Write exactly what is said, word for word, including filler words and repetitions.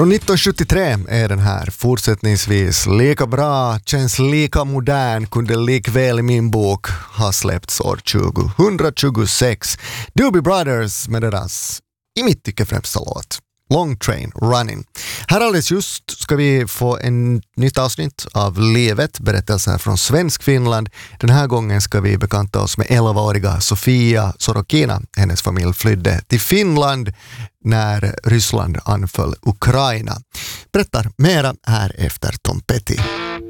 Från nittonhundrasjuttiotre är den här fortsättningsvis lika bra, känns lika modern, kunde likväl i min bok ha släppts år tjugohundratjugosex. Doobie Brothers med deras, i mitt tycke främsta låt, Long Train Running. Här alldeles just ska vi få en nytt avsnitt av Livet, berättelser från svensk Finland. Den här gången ska vi bekanta oss med elvaåriga Sofia Sorokina. Hennes familj flydde till Finland när Ryssland anföll Ukraina. Berättar mera här efter Tom Petty.